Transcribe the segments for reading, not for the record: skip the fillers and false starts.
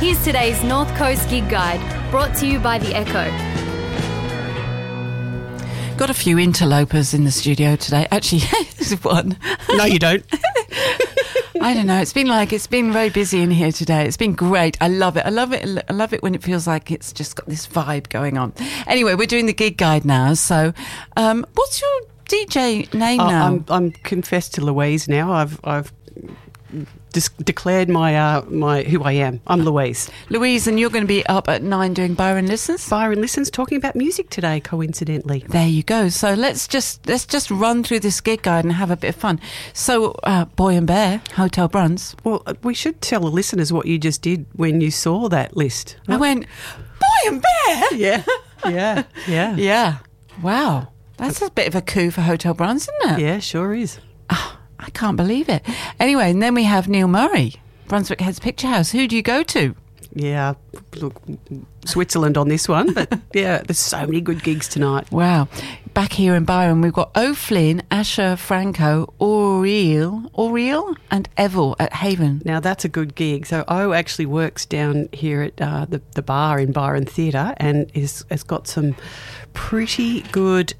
Here's today's North Coast Gig Guide, brought to you by The Echo. Got a few interlopers in the studio today. Actually, there's one. No, you don't. I don't know. It's been very busy in here today. It's been great. I love it. I love it when it feels like it's just got this vibe going on. Anyway, we're doing the gig guide now. So, what's your DJ name now? I'm confessed to Louise now. I've declared my who I am. I'm Louise. Louise, and you're going to be up at 9 doing Byron Listens? Byron Listens, talking about music today, coincidentally. There you go. So let's just run through this gig guide and have a bit of fun. So, Boy and Bear, Hotel Bruns. Well, we should tell the listeners what you just did when you saw that list. I went, Boy and Bear? Yeah. Yeah. Wow. That's a bit of a coup for Hotel Bruns, isn't it? Yeah, sure is. I can't believe it. Anyway, and then we have Neil Murray, Brunswick Heads Picture House. Who do you go to? Yeah, look, Switzerland on this one, but yeah, there's so many good gigs tonight. Wow. Back here in Byron, we've got O'Flynn, Asher Franco, Oriel and Evil at Haven. Now, that's a good gig. So O actually works down here at the bar in Byron Theatre and has got some pretty good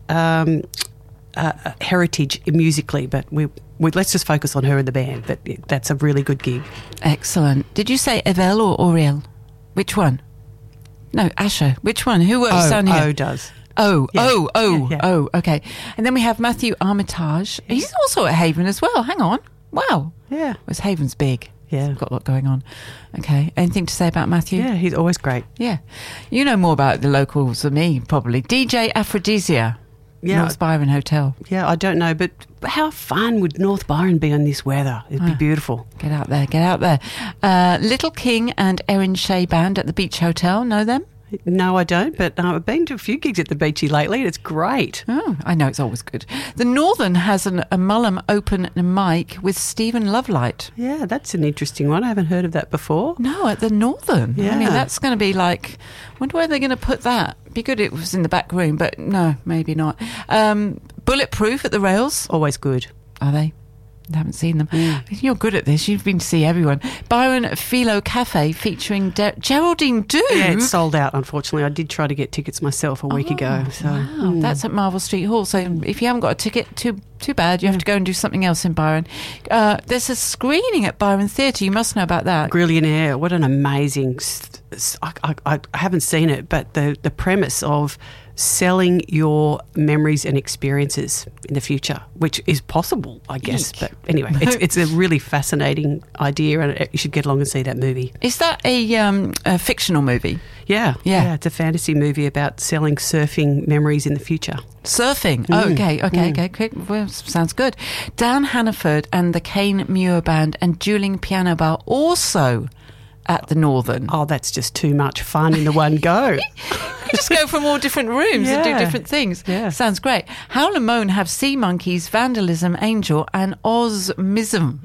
heritage musically, but let's just focus on her and the band. But that's a really good gig. Excellent. Did you say Evel or Oriel? Which one? No, Asher. Which one? Who works down here? O does. Oh, Yeah. Yeah. Okay. And then we have Matthew Armitage. He's also at Haven as well. Hang on. Wow. Yeah. Well, Haven's big. Yeah. Got a lot going on. Okay. Anything to say about Matthew? Yeah, he's always great. Yeah. You know more about the locals than me, probably. DJ Aphrodisia. Yeah. North Byron Hotel. Yeah, I don't know, but how fun would North Byron be on this weather? It'd be beautiful. Get out there. Little King and Erin Shea Band at the Beach Hotel. Know them? No, I don't, but I've been to a few gigs at the Beachy lately and it's great. Oh, I know, it's always good. The Northern has a Mullum open mic with Stephen Lovelight. Yeah, that's an interesting one. I haven't heard of that before. No, at the Northern. Yeah. I mean, that's going to be like, wonder where they're going to put that. Be good it was in the back room, but no, maybe not. Bulletproof at the Rails. Always good. Are they? I haven't seen them. You're good at this. You've been to see everyone. Byron Philo Cafe featuring Geraldine Doogue. Yeah, it's sold out, unfortunately. I did try to get tickets myself a week ago. So wow. That's at Marvel Street Hall. So if you haven't got a ticket, too bad. You have to go and do something else in Byron. There's a screening at Byron Theatre. You must know about that. Grillionaire. What an amazing... I haven't seen it, but the premise of selling your memories and experiences in the future, which is possible, I guess. Eek. But anyway, it's a really fascinating idea, and you should get along and see that movie. Is that a fictional movie? Yeah. It's a fantasy movie about selling surfing memories in the future. Surfing. Oh, okay. Quick. Well, sounds good. Dan Hannaford and the Kane Muir Band and Dueling Piano Bar also at the Northern. Oh, that's just too much fun in the one go. Just go from all different rooms and do Yeah. different things. Yeah. Sounds great. Howl and Moan have Sea Monkeys, Vandalism, Angel and Osmism.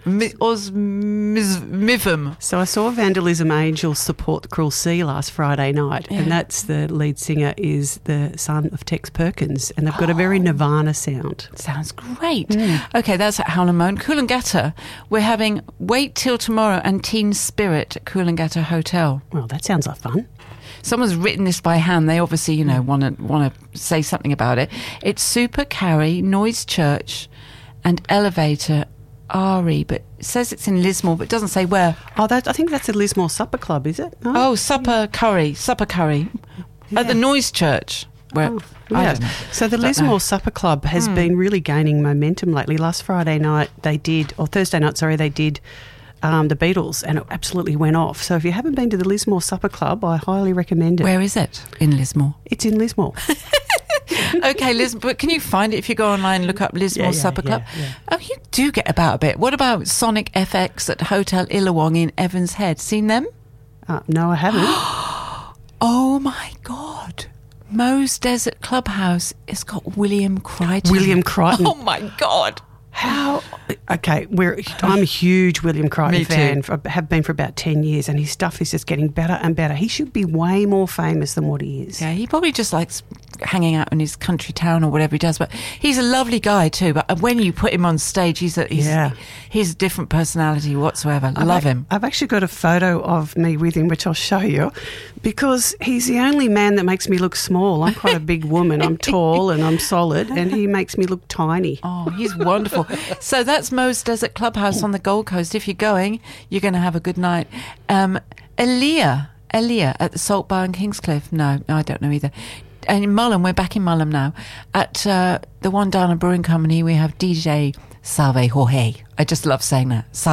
So I saw Vandalism Angel support the Cruel Sea last Friday night, and that's the lead singer is the son of Tex Perkins, and they've got a very Nirvana sound. Sounds great. Okay, that's at Howl and Moan. Coolangatta, we're having Wait Till Tomorrow and Teen Spirit at Coolangatta Hotel. Well, that sounds like fun. Someone's written this by hand. They obviously, want to say something about it. It's Super Carry, Noise Church, and Elevator Ari, but it says it's in Lismore, but it doesn't say where. Oh, I think that's the Lismore Supper Club, is it? No? Oh, Supper Curry at the Noise Church. Where I don't know. So the Lismore Supper Club has been really gaining momentum lately. Last Thursday night they did the Beatles, and it absolutely went off. So if you haven't been to the Lismore Supper Club, I highly recommend it. Where is it? In Lismore. It's in Lismore. Okay, Lismore. But can you find it if you go online and look up Lismore Supper Club? Yeah. Oh, you do get about a bit. What about Sonic FX at Hotel Illawong in Evans Head? Seen them? No, I haven't. Oh my God. Moe's Desert Clubhouse has got William Crichton. William Crichton. Oh my God. How? Okay, I'm a huge William Crichton Me too. fan. Have been for about 10 years, and his stuff is just getting better and better. He should be way more famous than what he is. Yeah, he probably just likes hanging out in his country town or whatever he does. But he's a lovely guy too. But when you put him on stage, he's a different personality whatsoever. Love him. I've actually got a photo of me with him, which I'll show you, because he's the only man that makes me look small. I'm quite a big woman. I'm tall and I'm solid, and he makes me look tiny. Oh, he's wonderful. So that's Moe's Desert Clubhouse on the Gold Coast. If you're going, you're going to have a good night. Elia at the Salt Bar in Kingscliff. No, I don't know either. And in Mullum, we're back in Mullum now. At the Wandana Brewing Company, we have DJ Salve Jorge. I just love saying that.